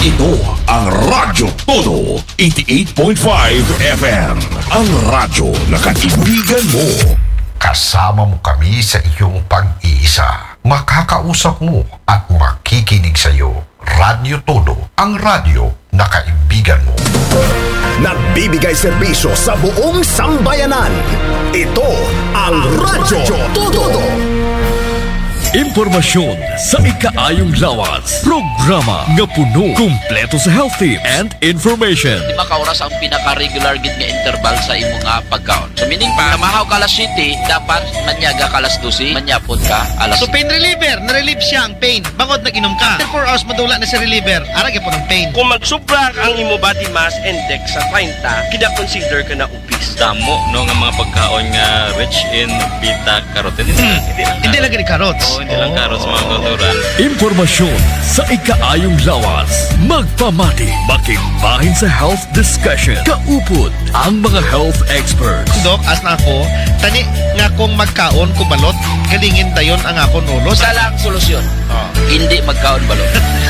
Ito ang Radyo Todo 88.5 FM. Ang radyo na kaibigan mo. Kasama mo kami sa iyong pag-iisa. Makakausap mo at makikinig sa iyo. Radyo Todo, ang radyo na kaibigan mo. Nagbibigay serbisyo sa buong sambayanan. Ito ang Radyo Todo. Impormasyon sa ikaayong lawas. Programa nga puno, kumpleto sa health tips and information. 5 ka oras ang pinaka-regular gid nga interval sa imo nga pagkaon. So meaning pa, kamahaw ka alas 7, dapat manyaga ka alas 12, manyapon ka alas So pain reliever, na-relieve siya ang pain. Bangod nag-inom ka. After 4 hours madula na sa reliever, arag po ng pain. Kung magsubra ang imo body mass index sa 30, kina-consider ka na obese. Damo no nga mga pagkaon nga rich in beta carotene. Hindi lagi ni carrots. Hindi lang carrots mga kauturan. Impormasyon sa ikaayong lawas. Magpamati, makimbahin sa health discussion. Kaupod ang mga health experts. Dok, as na ako, tani nga kung magkaon ko balot, galingin dayon ang akon ulo. Isa lang solusyon. Hindi magkaon balot.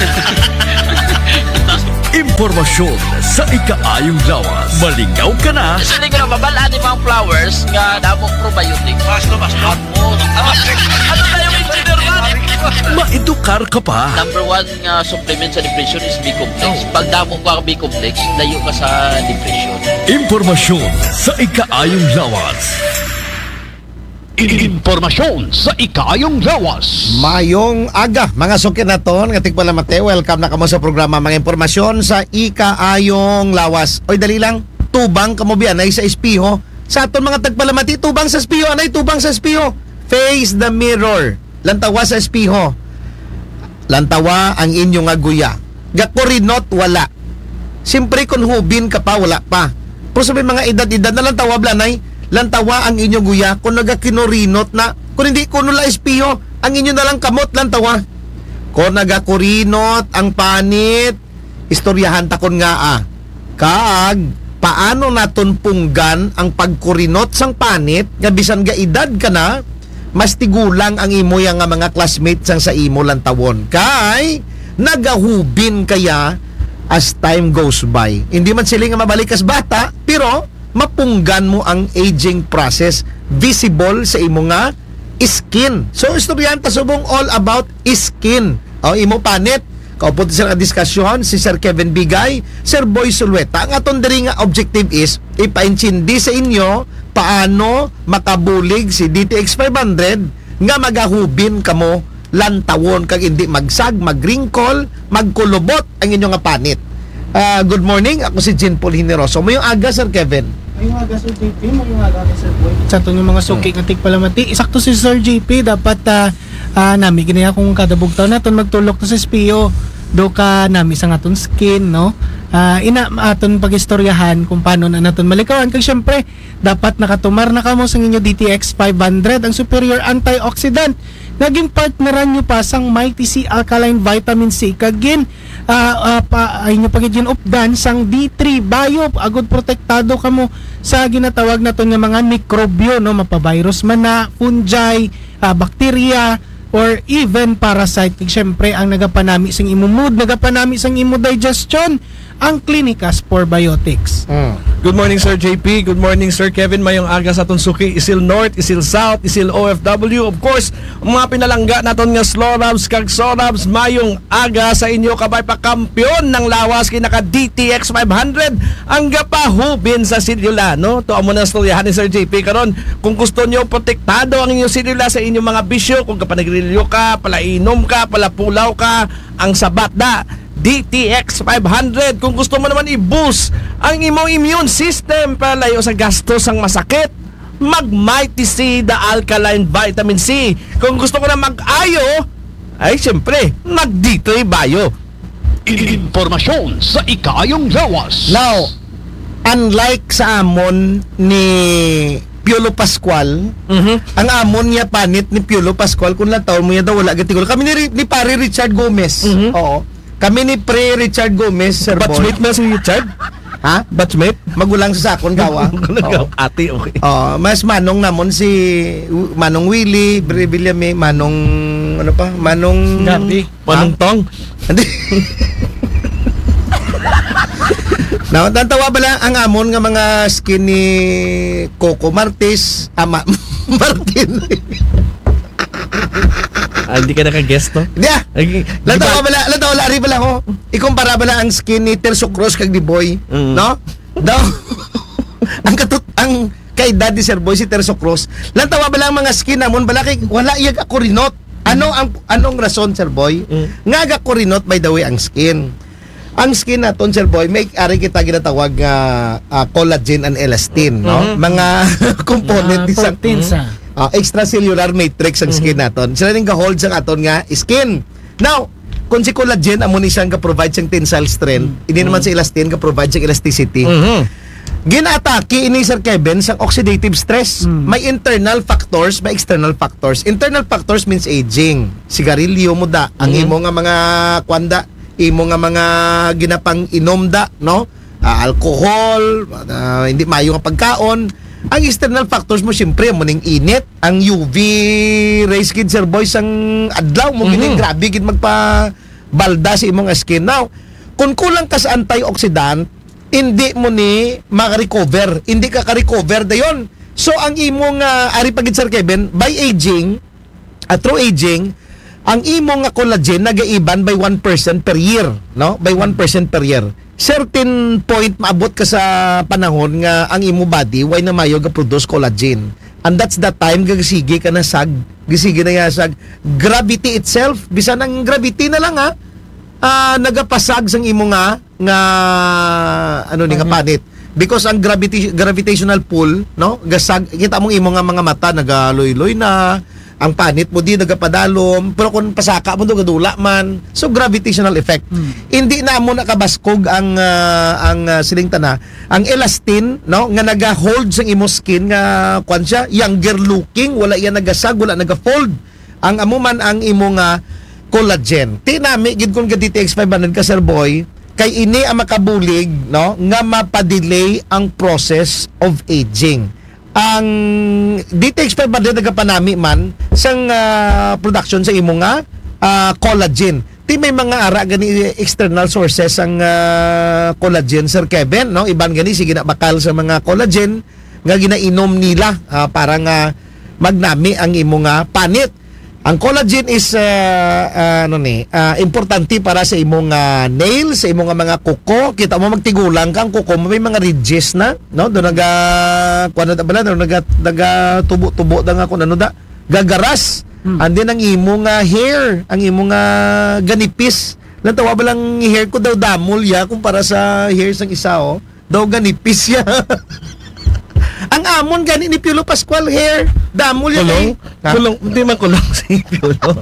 Impormasyon sa ikaayong lawas. Malingaw ka na. Sili ko na babalaan ni mga flowers nga damong probiotics. Basta. Ano tayo engineer man? Maedukar ka pa. Number 1 nga supplement sa depression is B-complex. Pag damo ka B-complex, layo ka sa depression. Impormasyon sa ikaayong lawas. Impormasyon sa ikaayong lawas. Mayong aga, mga sukin na ton, nga tigpalamate, welcome na kamo sa programa mga impormasyon sa ikaayong lawas. Oy, dali lang, tubang kamo biyan ay sa espiho. Sa aton mga tagpalamati, tubang sa espiho, anay tubang sa espiho. Face the mirror, lantawa sa espiho. Lantawa ang inyong aguya. Gakurinot, wala. Siyempre kung hubin ka pa, wala pa. Pero sabi mga edad-edad na lantawa blanay, lantawa ang inyong guya kung nagakinorinot na kung hindi ko nula espiho ang inyo na lang kamot lantawa kung nagakurinot ang panit istoryahan takon nga kaag paano naton punggan ang pagkurinot sang panit nga bisan ga edad ka na mas tigulang ang imo yang nga mga classmates sang sa imo lantawon kay nagahubin kaya as time goes by hindi man sila nga mabalik as bata pero mapunggan mo ang aging process visible sa imo nga skin. So istoryan ta subong all about skin. O imo panit. Kaupo sa diskusyon si Sir Kevin Bigay, Sir Boy Sulweta. Ang aton diri nga objective is ipaintindi sa inyo paano makabulig si DTX 500 nga magahubin kamo lantawon kag hindi magsag, magringkol, magkulubot ang inyong nga panit. Good morning. Ako si Jean Paul Hineroso. Mayong aga, Sir Kevin. Mayong aga, Sir JP. Mayong aga, Sir Boy. Sa itong yung mga suki ng tigpalamati. Isakto si Sir JP. Dapat nami ginaya kung kada bugtaw natin magtulok to sa espiyo. Do ka nami sa aton skin, no? Ina aton pagistoryahan kung paano na naton malikawan. Kag syempre, dapat nakatumar na kamo sa inyo DTX 500, ang superior antioxidant. Naging partneran nyo pa sang Mighty C Alkaline Vitamin C kagin inyo pagiging updan sang D3 Bio agud protektado kamo sa ginatawag naton nga mga mikrobyo no mapavirus man na fungi, bacteria or even parasite. Siyempre ang nagapanami sang imo mood, nagapanami sang imo digestion ang Clinicas Probiotics. Good morning Sir JP, good morning Sir Kevin. Mayong aga sa atong suki, Isil North, Isil South, Isil OFW. Of course, mga pinalangga naton nga Slorabs kag Sorabs, mayong aga sa inyo kabay pa kampiyon ng lawas kinaka DTX 500 ang gapahubin sa silula, no? To amo na storyahan ni Sir JP karon. Kung gusto niyo protektado ang inyong silula sa inyong mga bisyo, kung kapanagrilyo ka, palainom ka, palapulaw ka, ang sabat da DTX 500. Kung gusto mo naman i-boost ang imong immune system para layo sa gastos ang masakit, mag-Mighty C the Alkaline Vitamin C. Kung gusto ko na mag-ayo, ay siyempre, mag-D3 Bio. Impormasyon sa ikaayong lawas. Now, unlike sa amon ni Piolo Pascual, ang amon niya panit ni Piolo Pascual kung lantaw mo niya daw wala gatigol. Kami ni pare Richard Gomez. Oo. Kami ni Pre Richard Gomez, Sir Boy. Batchmate na si Richard? Ha? Batchmate? Magulang sa sakon gawa. Ate, okay. Mas manong namon si Manong Willie, Bre Villame, Manong ano pa? Manong Gabi. Manong Tong. Hindi. Nantawa ba lang ang amon nga mga skin ni Coco Martis, Martin. Hindi ka naka-guest, no? Yeah. Lantawa lari ba lang ho. Ikumpara ba lang ang skin ni Terso Cruz kag ni Boy, no? Daw. ang kay Daddy Sir Boy si Terso Cruz. Lantawa ba lang mga skin namon bala kay wala iyag ako rinot. Anong rason, Sir Boy? Nga ako rinot by the way ang skin. Ang skin naton, Sir Boy, may ari kita ginatawag nga collagen and elastin, no? Mga component isang extracellular matrix ang skin naton. Sila ning ga-hold sa aton nga skin. Now, kung si collagen amo ni siyang ga-provide siyang tensile strength, hindi naman si elastin ga-provide siyang elasticity. Ginatake ini Sir Kevin sa oxidative stress. May internal factors, may external factors. Internal factors means aging. Sigarilyo mo da, ang imo nga mga kwanda, imo nga mga ginapang inom da, no? Alcohol, hindi mayo nga pagkaon. Ang external factors mo siyempre mo ning init, ang UV rays kid Sir Boys ang adlaw mo gini grabe gid magpa balda sa imong skin. Now, kung kulang ka sa antioxidant, hindi mo ni maka-recover. Hindi ka ka-recover dayon. So ang imong ari pagid Sir Kevin, by aging, through aging, ang imong collagen nagaiban by 1% per year, no? By 1% per year. Certain point maabot ka sa panahon nga ang imo body why na mayo ga produce collagen. And that's the time gagisige ka na sag, gisige na yasag gravity itself, bisan ang gravity na lang nagapasag sang imo nga nga panit. Because ang gravitational pull, no? Gasag kita mong imo nga mga mata nagaloy-loy na, ang panit mo di nagapadalom, pero kung pasaka mo do gadula man. So gravitational effect. Hindi na mo nakabaskog ang siling tana, ang elastin, no, nga naga-hold sang imo skin nga kwan siya, younger looking, wala yan nagasag, wala naga-fold. Ang amo man ang imo nga collagen. Tinami gid kung DTX 500 ka Sir Boy, kay ini ang makabulig, no, nga mapadelay ang process of aging. Ang DTX 500 nagapanami man sang production sa imo nga collagen. Ti may mga ara gani external sources ang collagen Sir Kevin, no? Iban gani sige na bakal sa mga collagen nga ginainom nila para nga magnami ang imo nga panit. Ang collagen is importante para sa imong nails, sa imong mga kuko. Kita mo magtigulang kang kuko mo may mga ridges na, no? Do naga tubo-tubo da nga kun ano da. Gagaras. And then ang imong hair, ang imong ganipis. Lantawa ba lang hair ko daw damol ya kumpara sa hair sang isa daw ganipis ya. Ang amon gani ni Piolo Pascual hair. Damol yan kulong, hindi man kulong si Piolo.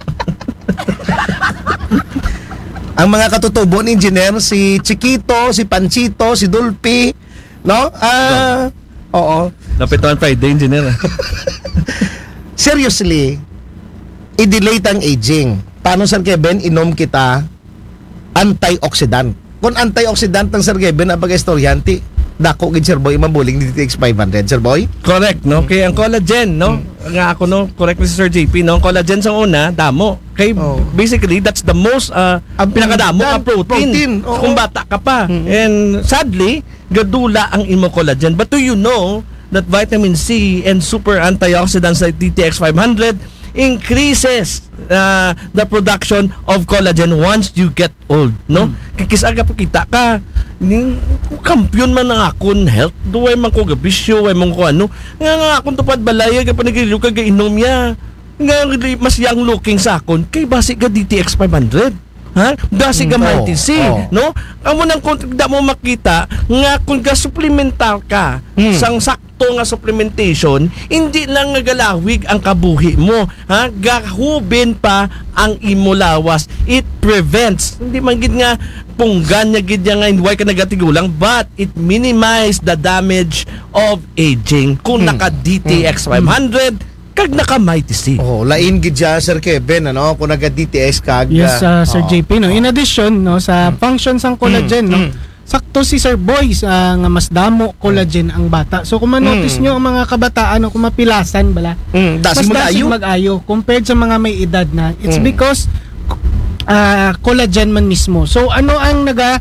Ang mga katutubo ni engineer, si Chiquito, si Panchito, si Dulpi, no? Oo. Napituan Friday, engineer. Seriously, i-delay tang aging. Paano Sir Kevin, inom kita antioxidant. Kung antioxidant ng Sir Kevin, ang pag-istoryanti, dako gid Sir Boy mabuling ni DTX 500 Sir Boy. Correct, no? Kay ang collagen, no? Nga ako, no? Correct ni Sir JP, no? Ang collagen sa una damo. Kay basically that's the most pinakadamo nga protein. Kung bata ka pa. And sadly, gadula ang imo collagen. But do you know that vitamin C and super antioxidants like DTX 500 increases the production of collagen once you get old, no? Kikisaga po kita ka ning kampiyon man ng akon health, duway man ko gabisyo, way man ko ano nga akon tupad balaya ka panigiliw ka gainom ya nga mas young looking sa akon kay basi ka DTX 500. Ha? Dasi ka mighty C, no? Amo nang kung da mo makita nga kung ga supplemental ka sang sakto nga supplementation, hindi lang nagalawig ang kabuhi mo, ha? Gahubin pa ang imo lawas. It prevents, hindi man gid nga punggan nya gid nga way ka nagatigulang, but it minimize the damage of aging. Kung naka DTX 500 kag naka-mighty C. Lain gid siya Sir Kevin, ano, kung naga-DTS kag. Yes, Sir JP, no. In addition, no, sa functions ng collagen, no, sakto si Sir Boy nga mas damo collagen ang bata. So kung ma-notice nyo ang mga kabataan, no, kung mapilasan bala, mas dasig mag-ayo compared sa mga may edad na. It's because collagen man mismo. So ano ang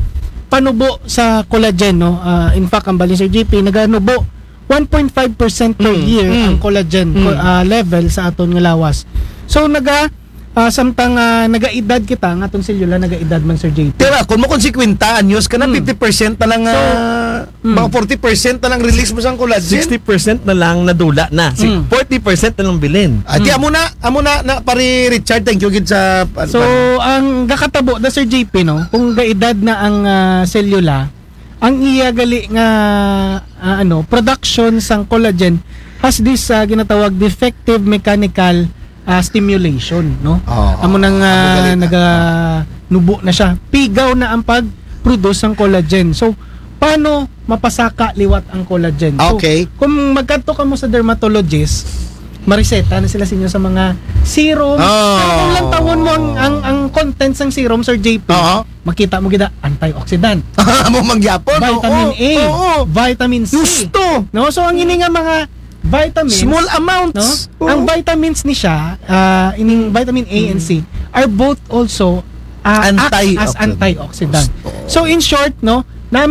panubo sa collagen, no? In fact, ang bali Sir JP naganubo 1.5% per year ang collagen level sa aton nga lawas. So samtang nagaedad kita nga atong selula nagaedad man Sir JP. Pero kung mo konsekwenta anyos ka na 50% na lang mga 40% na lang release mo sa collagen. 60% na lang nadula na. 40% na lang bilin. Ati amo na pari Richard, thank you gid sa So ang gakatabo na Sir JP, no, kung gaedad na ang selula, ang iya gali nga production sang collagen has this ginatawag defective mechanical stimulation, no? Amo nang nubo na siya. Pigaw na ang pag-produce ng collagen. So paano mapasaka liwat ang collagen? Okay. So, kung magkanto ka mo sa dermatologist, mariseta na sila sa inyo sa mga serum. Pero kung lang tawon mo ang contents ng serum, Sir JP, makita mo gida antioxidant. Mo mangyapon. Vitamin A, vitamin C. Gusto. No? So ang ini nga mga vitamins, small amounts, no? Ang vitamins ni siya, ining vitamin A and C are both also act as antioxidant. So in short, no,